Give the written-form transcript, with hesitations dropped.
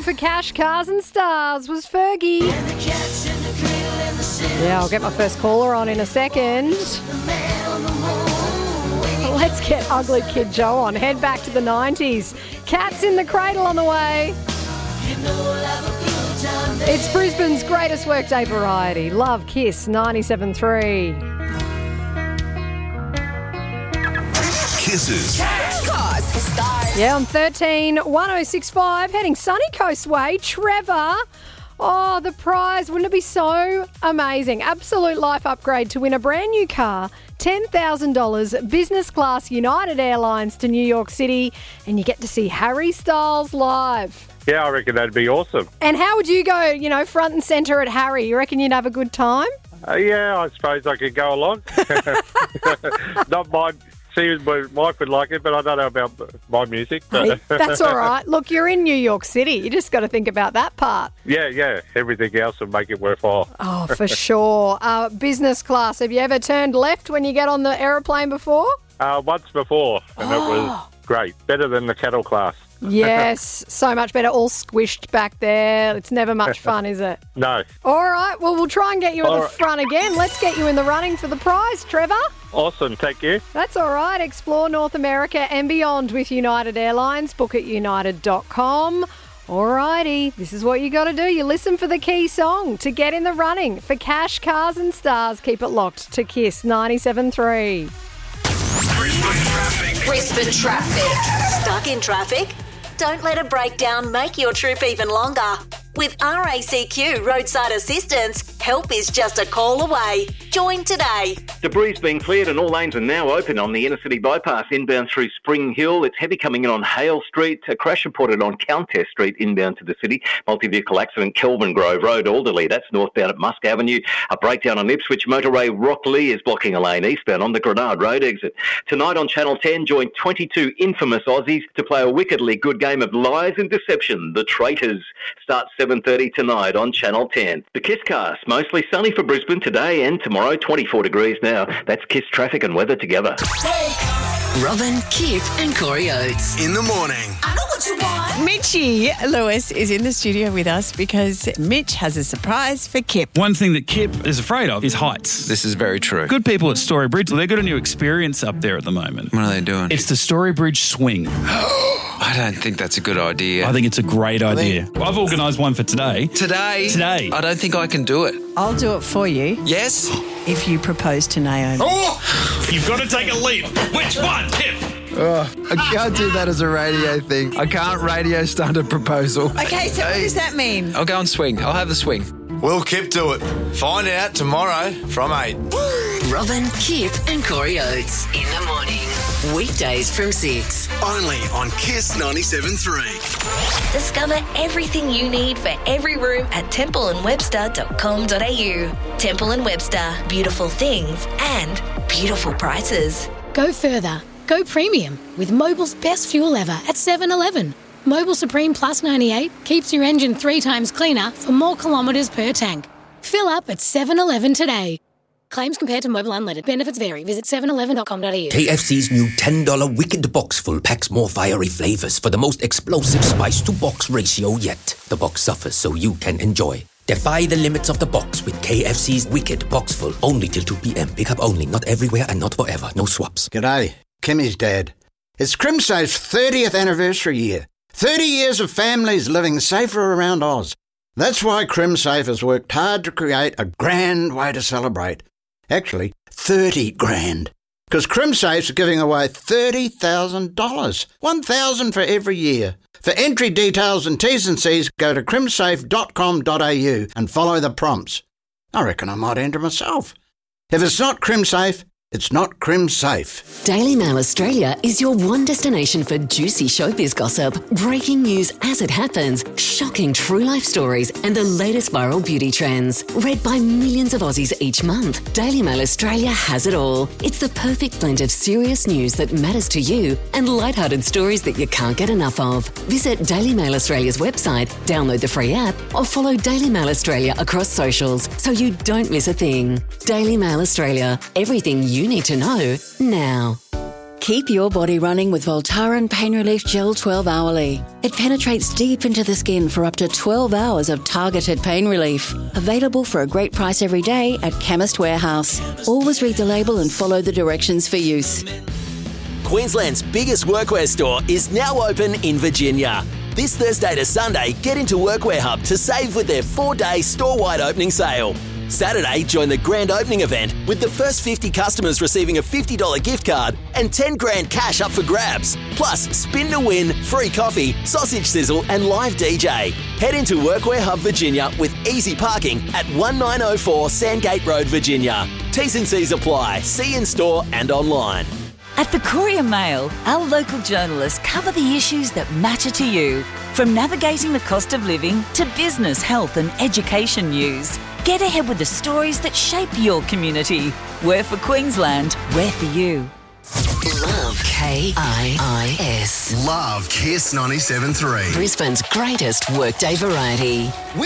for cash, cars and stars was Fergie. Yeah, I'll get my first caller on in a second. Let's get Ugly Kid Joe on. Head back to the 90s. Cats in the Cradle on the way. It's Brisbane's greatest workday variety. Love Kiss 97.3. Kisses. Yeah, on 13, 1065, heading Sunny Coast way. Trevor. Oh, the prize. Wouldn't it be so amazing? Absolute life upgrade to win a brand new car. $10,000 business class United Airlines to New York City. And you get to see Harry Styles live. Yeah, I reckon that'd be awesome. And how would you go, front and centre at Harry? You reckon you'd have a good time? Yeah, I suppose I could go along. Not mine. See, my wife would like it, but I don't know about my music. Hey, that's all right. Look, you're in New York City. You just got to think about that part. Yeah. Everything else would make it worthwhile. Oh, for sure. Business class. Have you ever turned left when you get on the aeroplane before? Once before, and it was great. Better than the cattle class. Yes, so much better. All squished back there. It's never much fun, is it? No. All right. Well, we'll try and get you at the front again. Let's get you in the running for the prize, Trevor. Awesome. Thank you. That's all right. Explore North America and beyond with United Airlines. Book at united.com. All righty. This is what you got to do. You listen for the key song to get in the running for cash, cars and stars. Keep it locked to Kiss 97.3. Brisbane traffic. Stuck in traffic? Don't let a breakdown make your trip even longer. With RACQ Roadside Assistance, help is just a call away. Join today. Debris being cleared and all lanes are now open on the inner city bypass inbound through Spring Hill. It's heavy coming in on Hale Street. A crash reported on Countess Street inbound to the city. Multi-vehicle accident, Kelvin Grove Road, Alderley. That's northbound at Musk Avenue. A breakdown on Ipswich Motorway. Rockley is blocking a lane eastbound on the Grenard Road exit. Tonight on Channel 10, join 22 infamous Aussies to play a wickedly good game of lies and deception. The Traitors. Starts 7:30 tonight on Channel 10. The Kisscast, mostly sunny for Brisbane today and tomorrow, 24 degrees now. That's Kiss traffic and weather together. Robin, Kip and Corey Oates. In the morning. I know what you want. Mitchie Lewis is in the studio with us because Mitch has a surprise for Kip. One thing that Kip is afraid of is heights. This is very true. Good people at Storybridge, they've got a new experience up there at the moment. What are they doing? It's the Storybridge Swing. I don't think that's a good idea. I think it's a great idea. I've organised one for today. Today? Today. I don't think I can do it. I'll do it for you Yes? if you propose to Naomi. Oh! You've got to take a leap. Which one, Kip? I can't do that as a radio thing. I can't radio start a proposal. Okay, so what does that mean? I'll go and swing. I'll have the swing. Will Kip do it? Find out tomorrow from 8. Robin, Kip and Corey Oates. In the morning. Weekdays from 6. Only on Kiss 97.3. Discover everything you need for every room at templeandwebster.com.au. Temple & Webster. Beautiful things and beautiful prices. Go further. Go premium with Mobil's best fuel ever at 7-Eleven. Mobil Supreme Plus 98 keeps your engine 3 times cleaner for more kilometres per tank. Fill up at 7-Eleven today. Claims compared to Mobil Unleaded. Benefits vary. Visit 711.com.au. KFC's new $10 Wicked Box Full packs more fiery flavours for the most explosive spice-to-box ratio yet. The box suffers so you can enjoy. Defy the limits of the box with KFC's Wicked Box Full. Only till 2 p.m. Pick up only. Not everywhere and not forever. No swaps. G'day. Kimmy's dad. It's CrimSafe's 30th anniversary year. 30 years of families living safer around Oz. That's why CrimSafe has worked hard to create a grand way to celebrate. Actually, 30 grand. Because CrimSafe's giving away $30,000. $1,000 for every year. For entry details and T's and C's, go to crimsafe.com.au and follow the prompts. I reckon I might enter myself. If it's not CrimSafe, it's not CrimSafe. Daily Mail Australia is your one destination for juicy showbiz gossip, breaking news as it happens, shocking true life stories, and the latest viral beauty trends. Read by millions of Aussies each month, Daily Mail Australia has it all. It's the perfect blend of serious news that matters to you and lighthearted stories that you can't get enough of. Visit Daily Mail Australia's website, download the free app, or follow Daily Mail Australia across socials so you don't miss a thing. Daily Mail Australia. Everything you need to know now. Keep your body running with Voltaren Pain Relief Gel 12 hourly. It penetrates deep into the skin for up to 12 hours of targeted pain relief. Available for a great price every day at Chemist Warehouse. Always read the label and follow the directions for use. Queensland's biggest workwear store is now open in Virginia. This Thursday to Sunday, get into Workwear Hub to save with their 4-day store-wide opening sale. Saturday, join the grand opening event with the first 50 customers receiving a $50 gift card and $10,000 cash up for grabs. Plus, spin to win, free coffee, sausage sizzle and live DJ. Head into Workwear Hub Virginia with easy parking at 1904 Sandgate Road, Virginia. T's and C's apply. See in store and online. At the Courier Mail, our local journalists cover the issues that matter to you. From navigating the cost of living to business, health and education news. Get ahead with the stories that shape your community. We're for Queensland, we're for you. Love KIIS. Love Kiss 97.3. Brisbane's greatest workday variety.